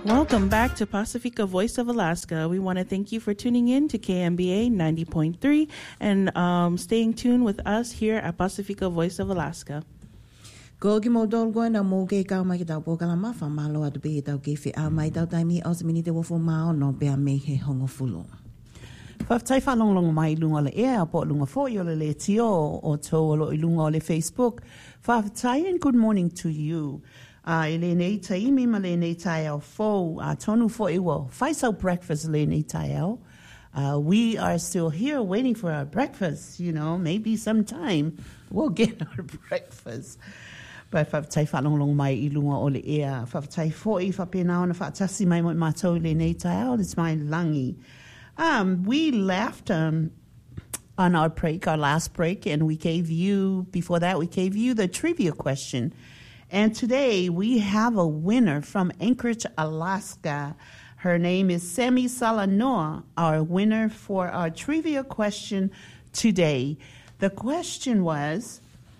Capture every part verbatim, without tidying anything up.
Welcome back to Pacifica Voice of Alaska. We want to thank you for tuning in to K M B A ninety point three and um, staying tuned with us here at Pacifica Voice of Alaska. Ko ki mo dol go na mo ke ka mai ta po kala ma fa ma lo at be ta ke fi a mai ta tai mi os mini te wo fo ma no be a me he hongo fulo. Fa tai fa long long mai lunga le e po lunga fo yo le le tio o to lo lunga le Facebook. Fa tai and good morning to you. Uh, ele nei tai mi ma le nei tai au fo a tonu fo e wo. Fa so breakfast le nei tai au. Uh, we are still here waiting for our breakfast, you know, maybe sometime we'll get our breakfast. But fa tai fa long long mai I lunga o le ea. Fa tai fo I fa pena ona fa tasi mai mo mātou le nei tai au. It's my langi. Um, we left um, on our break, our last break, and we gave you, before that, we gave you the trivia question. And today we have a winner from Anchorage, Alaska. Her name is Semi Salanoa, our winner for our trivia question today. The question was,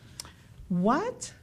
what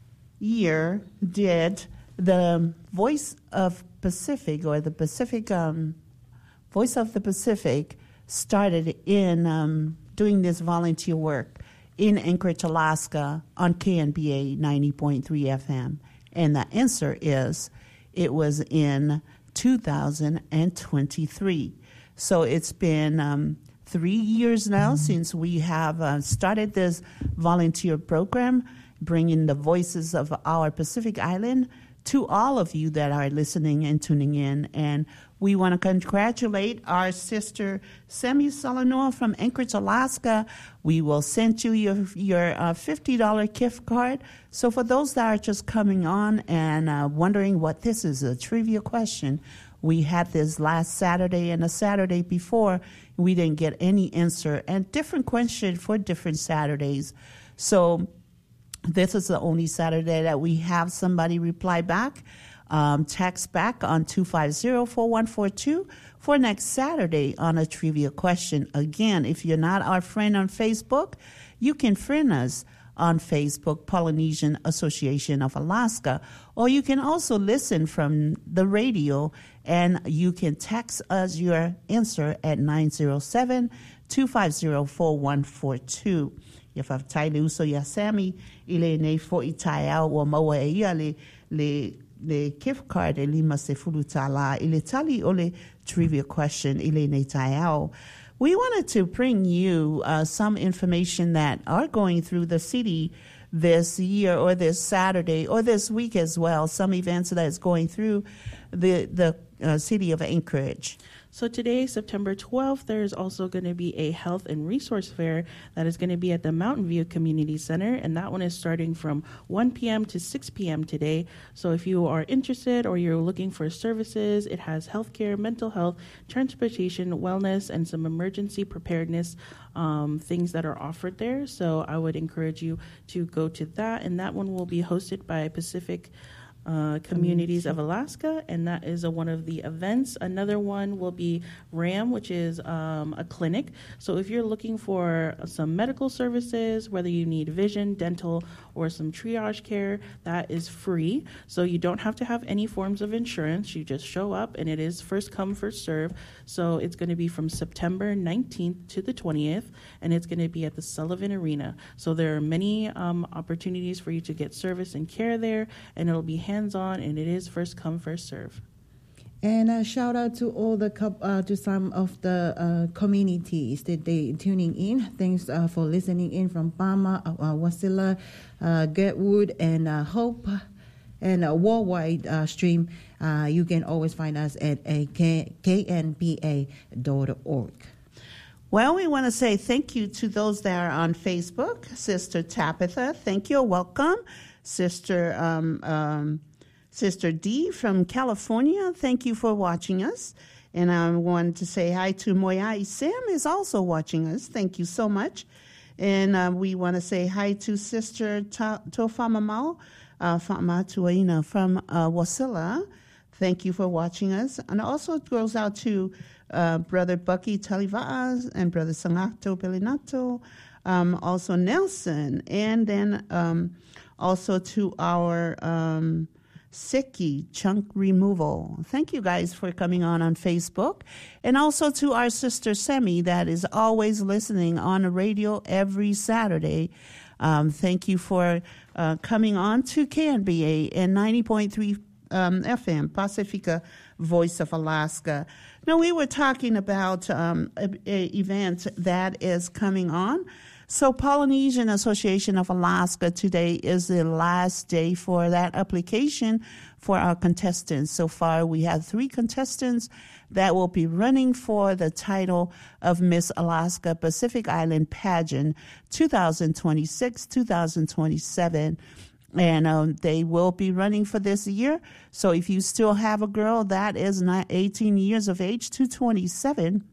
year did the Voice of Pacific, or the Pacific, um, Voice of the Pacific, started in um, doing this volunteer work in Anchorage, Alaska on K N B A ninety point three F M? And the answer is, it was in two thousand twenty-three. So it's been um, three years now since we have uh, started this volunteer program, bringing the voices of our Pacific Island to all of you that are listening and tuning in. And we want to congratulate our sister Semi Salanoa from Anchorage, Alaska. We will send you your, your uh, fifty dollars gift card. So for those that are just coming on and uh, wondering what this is, a trivia question, we had this last Saturday and a Saturday before. We didn't get any answer, and different question for different Saturdays. So this is the only Saturday that we have somebody reply back, um, text back on two five zero, four one four two for next Saturday on a trivia question. Again, if you're not our friend on Facebook, you can friend us on Facebook, Polynesian Association of Alaska, or you can also listen from the radio, and you can text us your answer at nine zero seven, two five zero, four one four two. Ia whaftai le uso ia Sammy I le nei fo I tai au o maua e ia le, le, le gift card e lima se fulu tā la I le tali o le trivia question I le nei tai au. We wanted to bring you uh, some information that are going through the city this year or this Saturday or this week as well, some events that is going through the, the uh, city of Anchorage. So today, September twelfth, there is also going to be a health and resource fair that is going to be at the Mountain View Community Center, and that one is starting from one p.m. to six p.m. today. So if you are interested or you're looking for services, it has healthcare, mental health, transportation, wellness, and some emergency preparedness um, things that are offered there. So I would encourage you to go to that, and that one will be hosted by Pacific Uh, Communities of Alaska, and that is a, one of the events. Another one will be RAM, which is um, a clinic. So if you're looking for some medical services, whether you need vision, dental, or some triage care, that is free. So you don't have to have any forms of insurance. You just show up, and it is first come, first serve. So it's going to be from September nineteenth to the twentieth, and it's going to be at the Sullivan Arena. So there are many um, opportunities for you to get service and care there, and it'll be hands-on, and it is first come, first serve. And a shout out to all the uh, to some of the uh, communities that they tuning in. Thanks uh, for listening in from Palma, uh, Wasilla, uh, Getwood, and uh, Hope, and a worldwide uh, stream. Uh, you can always find us at a K N B A dot org. Well, we want to say thank you to those that are on Facebook. Sister Tabitha, thank you. Welcome. Sister um, um, Sister D from California, thank you for watching us. And I wanted to say hi to Moyai Sam is also watching us. Thank you so much. And uh, we want to say hi to Sister Tofamamau, uh, Fama Tuaina from uh, Wasilla. Thank you for watching us. And also it goes out to uh, Brother Bucky Taliva'as and Brother Sangato Belinato, um, also Nelson, and then um, also to our um, Siki Chunk Removal. Thank you guys for coming on on Facebook. And also to our sister Semi that is always listening on the radio every Saturday. Um, thank you for uh, coming on to K N B A and ninety point three um, F M, Pacifica Voice of Alaska. Now, we were talking about um, an event that is coming on. So Polynesian Association of Alaska, today is the last day for that application for our contestants. So far, we have three contestants that will be running for the title of Miss Alaska Pacific Island Pageant twenty twenty-six to twenty twenty-seven. And um, they will be running for this year. So if you still have a girl that is not eighteen years of age to twenty-seven,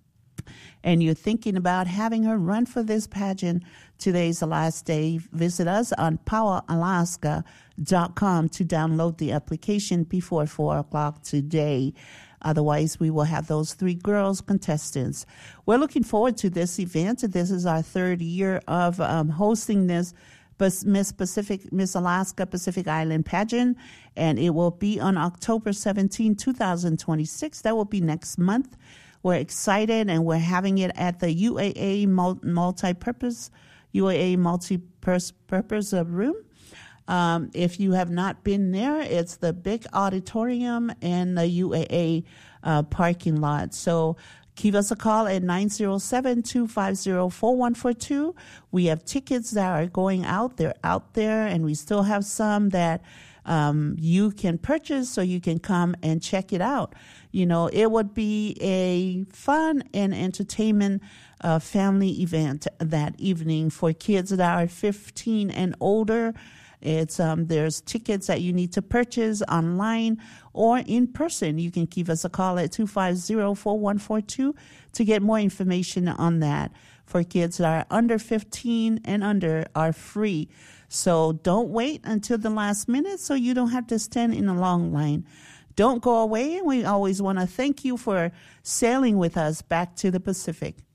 and you're thinking about having her run for this pageant, today's the last day. Visit us on power alaska dot com to download the application before four o'clock today. Otherwise, we will have those three girls contestants. We're looking forward to this event. This is our third year of um, hosting this Miss Pacific, Miss Alaska Pacific Island pageant, and it will be on October seventeenth, twenty twenty-six. That will be next month. We're excited, and we're having it at the U A A multi-purpose, U A A multi-purpose room. Um, if you have not been there, it's the big auditorium and the U A A uh, parking lot. So give us a call at nine zero seven, two five zero, four one four two. We have tickets that are going out. They're out there, and we still have some that um, you can purchase so you can come and check it out. You know, it would be a fun and entertainment uh, family event that evening for kids that are fifteen and older. It's um, there's tickets that you need to purchase online or in person. You can give us a call at two five zero, four one four two to get more information on that. For kids that are under fifteen and under are free. So don't wait until the last minute so you don't have to stand in a long line. Don't go away, and we always want to thank you for sailing with us back to the Pacific.